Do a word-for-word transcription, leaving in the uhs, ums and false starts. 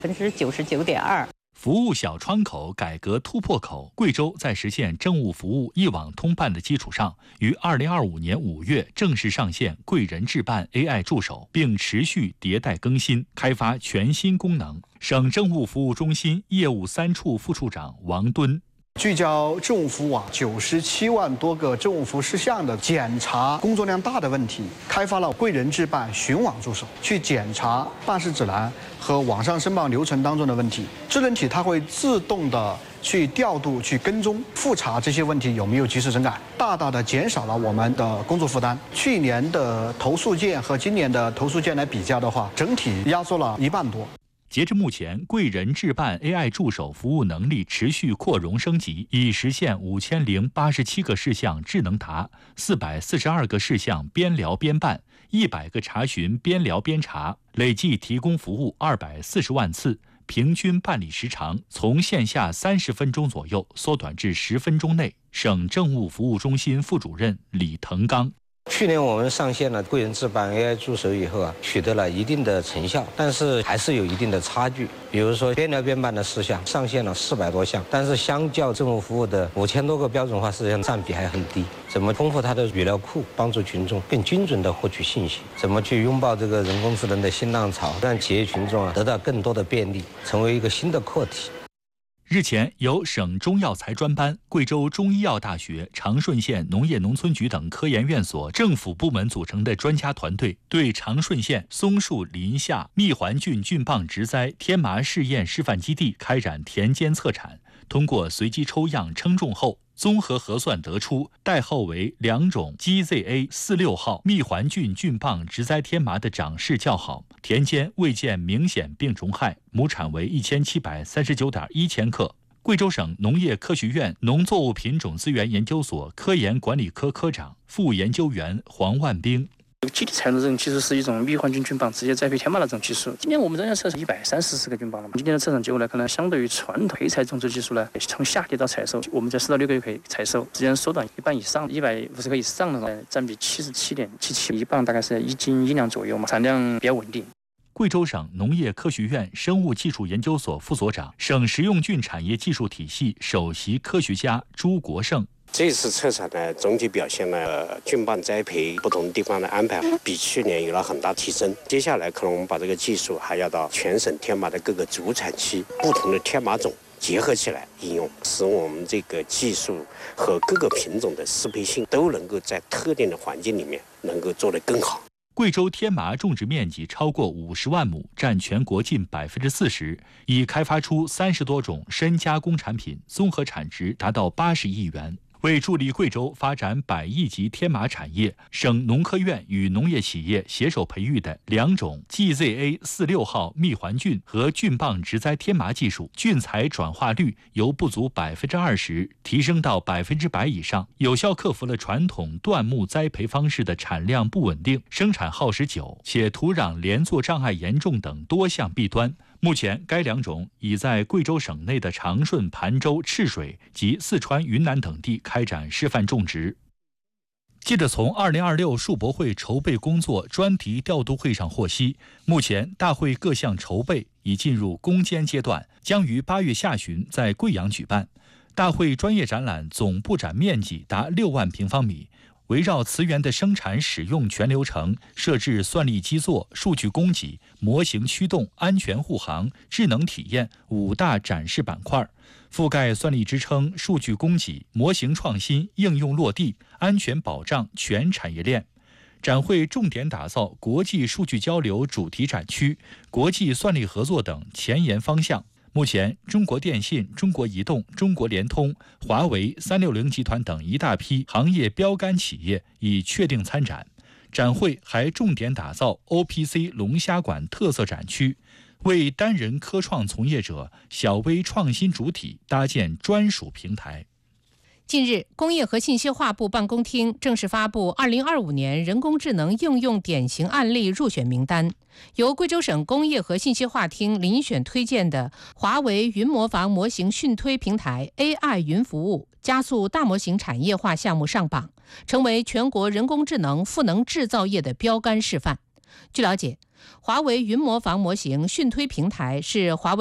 百分之九十九点二。 服务小窗口改革突破口，贵州在实现政务服务一网通办的基础上，于二零二五年五月正式上线贵人智办 A I 助手，并持续迭代更新，开发全新功能。省政务服务中心业务三处副处长王敦。 聚焦政务服务啊，九十七万多个政务服务事项的检查工作量大的问题，开发了贵人智办巡网助手，去检查办事指南和网上申报流程当中的问题。智能体它会自动的去调度、去跟踪、复查这些问题有没有及时整改，大大的减少了我们的工作负担。去年的投诉件和今年的投诉件来比较的话，整体压缩了一半多。 截至目前，贵人智办 A I 助手服务能力持续扩容升级，已实现五千零八十七个事项智能答，四百四十二个事项边聊边办，一百个查询边聊边查，累计提供服务二百四十万次，平均办理时长从线下三十分钟左右缩短至十分钟内。省政务服务中心副主任李腾刚。 去年我们上线了贵人智办 A I 助手以后啊，取得了一定的成效，但是还是有一定的差距。比如说边聊边办的事项上线了四百多项，但是相较政务服务的五千多个标准化事项占比还很低。怎么丰富它的语料库，帮助群众更精准地获取信息？怎么去拥抱这个人工智能的新浪潮，让企业群众啊得到更多的便利，成为一个新的课题。 日前，由省中药材专班、贵州中医药大学、长顺县农业农村局等科研院所政府部门组成的专家团队，对长顺县松树林下蜜环菌菌棒植栽天麻试验示范基地开展田间测产，通过随机抽样称重后，综合核算得出代号为两种 G Z A 四六号蜜环菌菌棒植栽天麻的长势较好，田间未见明显病虫害，亩产为一千七百三十九点一千克。贵州省农业科学院农作物品种资源研究所科研管理科科长、副研究员黄万兵。 基地采用的这种技术是一种蜜环菌菌棒直接栽培天麻的这种技术。今年我们仍然测试一百三十四个菌棒了。今年的测试结果呢，可能相对于传统配菜种植技术呢，从下地到采收，我们在四到六个月可以采收，时间缩短一半以上，一百五十克以上的话，占比七十七点七七，一磅大概是一斤一两左右嘛，产量比较稳定。 贵州省农业科学院生物技术研究所副所长、省食用菌产业技术体系首席科学家朱国胜。 这次测产呢，总体表现了菌棒栽培不同地方的安排比去年有了很大提升。接下来可能我们把这个技术还要到全省天麻的各个主产区，不同的天麻种结合起来应用，使我们这个技术和各个品种的适配性都能够在特定的环境里面能够做得更好。 贵州天麻种植面积超过五十万亩，占全国近百分之四十，已开发出三十多种深加工产品，综合产值达到八十亿元。为助力贵州发展百亿级天麻产业，省农科院与农业企业携手培育的两种 G Z A 四六号蜜环菌和菌棒植栽天麻技术，菌材转化率由不足百分之二十提升到百分之百以上，有效克服了传统椴木栽培方式的产量不稳定、生产耗时久且土壤连作障碍严重等多项弊端。目前，该两种已在贵州省内的长顺、盘州、赤水及四川、云南等地开展示范种植。记者从二零二六数博会筹备工作专题调度会上获悉，目前大会各项筹备已进入攻坚阶段，将于八月下旬在贵阳举办。大会专业展览总布展面积达六万平方米，围绕磁源的生产使用全流程，设置算力基座、数据供给、模型驱动、安全护航、智能体验五大展示板块，覆盖算力支撑、数据供给、模型创新、应用落地、安全保障全产业链。展会重点打造国际数据交流主题展区、国际算力合作等前沿方向。目前，中国电信、中国移动、中国联通、华为、三六零集团等一大批行业标杆企业已确定参展。展会还重点打造 O P C 龙虾馆特色展区，为单人科创从业者、小微创新主体搭建专属平台。 近日，工业和信息化部办公厅正式发布二零二五年人工智能应用典型案例入选名单，由贵州省工业和信息化厅遴选推荐的华为云模仿模型讯推平台 A I 云服务加速大模型产业化项目上榜，成为全国人工智能赋能制造业的标杆示范。 据了解，华为云模房模型讯推平台是华为